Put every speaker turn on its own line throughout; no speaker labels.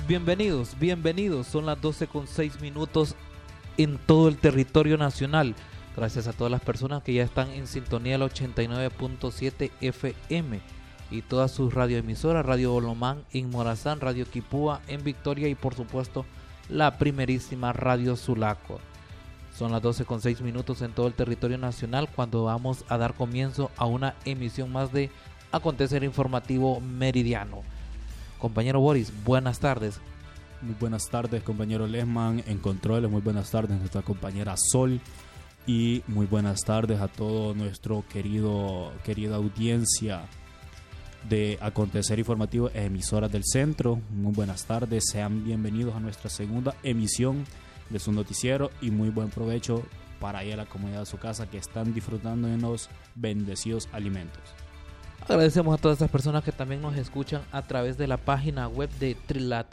Bienvenidos. Son las 12:06 en todo el territorio nacional. Gracias a todas las personas que ya están en sintonía del 89.7 FM y todas sus radioemisoras, Radio Olomán en Morazán, Radio Quipúa en Victoria y por supuesto la primerísima Radio Sulaco. Son las 12:06 en todo el territorio nacional cuando vamos a dar comienzo a una emisión más de Acontecer Informativo Meridiano. Compañero Boris, buenas tardes.
Muy buenas tardes, compañero Lesman en controles. Muy buenas tardes, nuestra compañera Sol. Y muy buenas tardes a todo nuestro querida audiencia de Acontecer Informativo, emisoras del centro. Muy buenas tardes, sean bienvenidos a nuestra segunda emisión de su noticiero y muy buen provecho para ir a la comunidad de su casa que están disfrutando de unos bendecidos alimentos.
Agradecemos a todas estas personas que también nos escuchan a través de la página web de la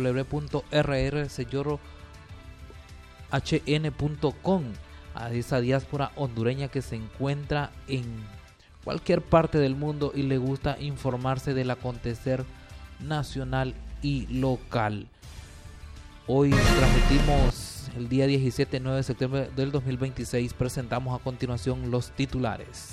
www.rrsellolohn.com, a esa diáspora hondureña que se encuentra en cualquier parte del mundo y le gusta informarse del acontecer nacional y local. Hoy transmitimos el día 9 de septiembre del 2026. Presentamos a continuación los titulares.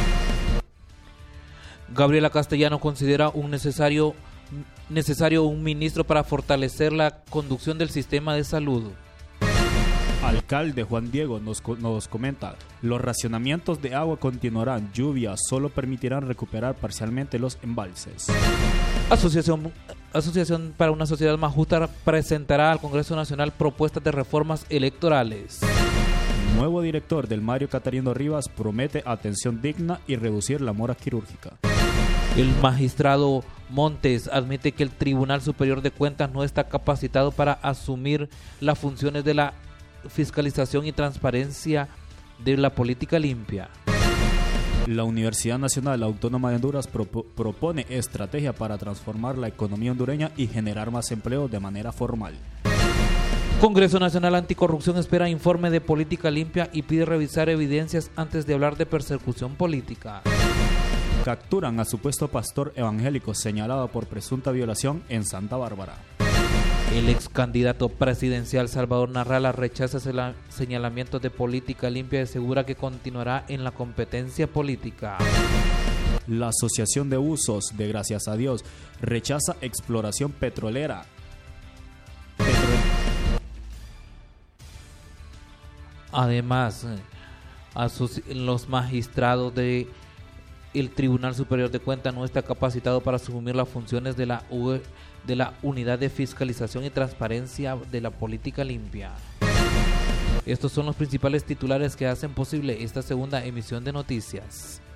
Gabriela Castellano considera necesario un ministro para fortalecer la conducción del sistema de salud.
Alcalde Juan Diego nos comenta: los racionamientos de agua continuarán, lluvias solo permitirán recuperar parcialmente los embalses.
Asociación para una Sociedad Más Justa presentará al Congreso Nacional propuestas de reformas electorales.
Nuevo director del Mario Catarino Rivas promete atención digna y reducir la mora quirúrgica.
El magistrado Montes admite que el Tribunal Superior de Cuentas no está capacitado para asumir las funciones de la fiscalización y transparencia de la política limpia.
La Universidad Nacional Autónoma de Honduras propone estrategia para transformar la economía hondureña y generar más empleo de manera formal.
Congreso Nacional Anticorrupción espera informe de política limpia y pide revisar evidencias antes de hablar de persecución política.
Capturan a supuesto pastor evangélico señalado por presunta violación en Santa Bárbara.
El ex candidato presidencial Salvador Narrala rechaza señalamientos de política limpia y asegura que continuará en la competencia política.
La Asociación de Usos de Gracias a Dios rechaza exploración petrolera.
Además, los magistrados del Tribunal Superior de Cuentas no está capacitado para asumir las funciones de la Unidad de Fiscalización y Transparencia de la Política Limpia. Estos son los principales titulares que hacen posible esta segunda emisión de noticias.